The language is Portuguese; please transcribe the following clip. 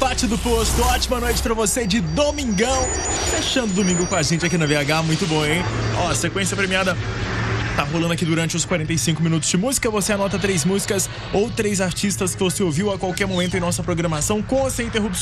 Bate do Posto, ótima noite pra você de domingão. Fechando domingo com a gente aqui na VH, muito bom, hein? Ó, sequência premiada tá rolando aqui durante os 45 minutos de música. Você anota 3 músicas ou 3 artistas que você ouviu a qualquer momento em nossa programação com ou sem interrupções.